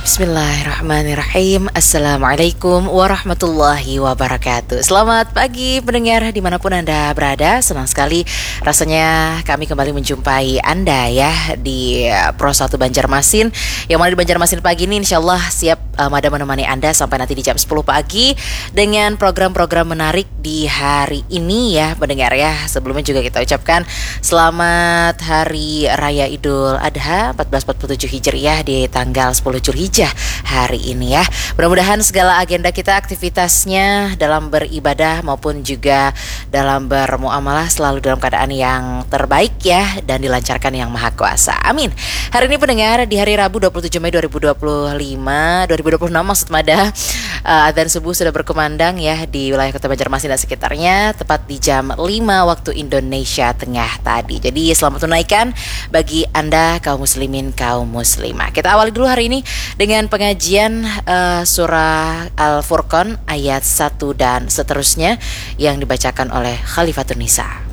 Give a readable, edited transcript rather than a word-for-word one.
Bismillahirrahmanirrahim. Assalamualaikum warahmatullahi wabarakatuh. Selamat pagi pendengar dimanapun Anda berada. Senang sekali rasanya kami kembali menjumpai Anda ya di Pro 1 Banjarmasin. Yang mana di Banjarmasin pagi ini insya Allah siap Mada menemani Anda sampai nanti di jam 10 pagi dengan program-program menarik di hari ini ya pendengar ya. Sebelumnya juga kita ucapkan selamat Hari Raya Idul Adha 1447 Hijriah di tanggal 10 Zulhijjah hari ini ya. Mudah-mudahan segala agenda kita, aktivitasnya dalam beribadah maupun juga dalam bermuamalah selalu dalam keadaan yang terbaik ya, dan dilancarkan yang Maha Kuasa. Amin. Hari ini pendengar di hari Rabu 27 Mei 2026 maksud Mada, adzan subuh sudah berkumandang ya di wilayah Kota Banjarmasin dan sekitarnya tepat di jam 5 waktu Indonesia Tengah tadi. Jadi selamat tunaikan bagi Anda kaum muslimin, kaum muslimah. Kita awali dulu hari ini dengan pengajian surah Al-Furqan ayat 1 dan seterusnya yang dibacakan oleh Khalifatun Nisa.